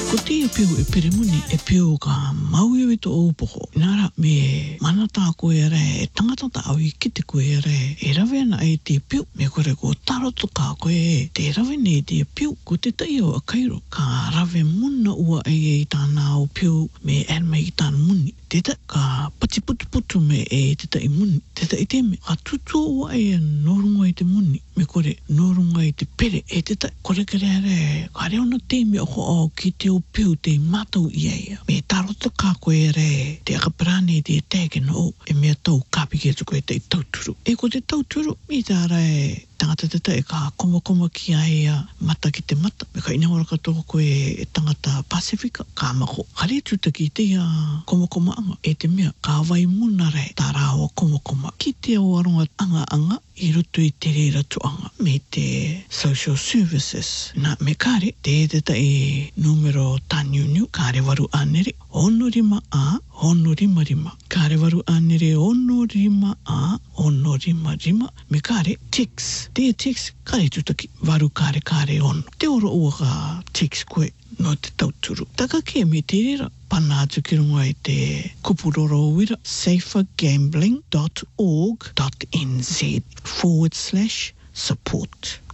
Ko te piu e perimuni e piu ka mauiwi to upoho. Nara me manata koe re, e tangata ta au I kite koe re, e rawe ana ai te piu. Me kore ko taro toka koe te rawe ne te piu. Ko te tai o a kairo, ka rawe muna ua ai tāna au piu me anmei I tāna muni. Teta ka pati putu me e te tai muni. Teta I te me, ka tutu ua ai norunga I te muni. Me kore norunga I te pere e te tai. Kore kere re, ka reo na te me o au ki te o piu te matau I aia. Me taro toka koe re, te akaparane te tege no e mea tau kapike tu koe te tauturu. E ko te tauturu, mi tāra e tangata te tai ka koma ki aia mata ki te mata. Me ka inawara katoa koe e tangata Pasifika, ka mako. Kare tuta ki te koma anga. E te mea, ka wai muna re, tā rāua koma. Ki te o aronga anga, I roto I te reira tuanga. Me te social services. Nā me kare, te tai numero tāniuniu, kare waru anere, ono rima a, ono rima. Kare waru anere, ono rima a, ono rima. Me kare, text. Te text, kare tutaki, waru kare ono. Te oro ua ka text koe no te tauturu. Taka ke me te reira, pana atu ki runga I te kupuroro wira, safergambling.org.nz/support.